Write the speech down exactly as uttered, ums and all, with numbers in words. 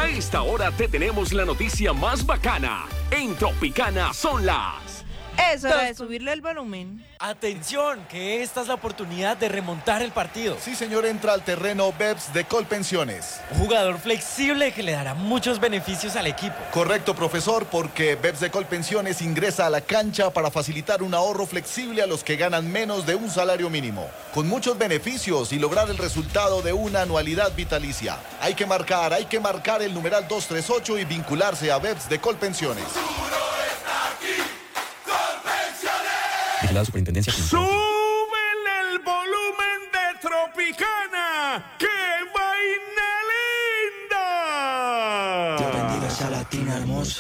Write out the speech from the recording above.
A esta hora te tenemos la noticia más bacana. En Tropicana son las... Es hora de subirle el volumen. Atención, que esta es la oportunidad de remontar el partido. Sí, señor, entra al terreno Beps de Colpensiones. Un jugador flexible que le dará muchos beneficios al equipo. Correcto, profesor, porque Beps de Colpensiones ingresa a la cancha para facilitar un ahorro flexible a los que ganan menos de un salario mínimo, con muchos beneficios y lograr el resultado de una anualidad vitalicia. Hay que marcar, hay que marcar el numeral dos tres ocho y vincularse a Beps de Colpensiones. La Superintendencia. ¡Súbele el volumen de Tropicana! ¡Qué vaina linda! Dios bendiga esa latina hermosa.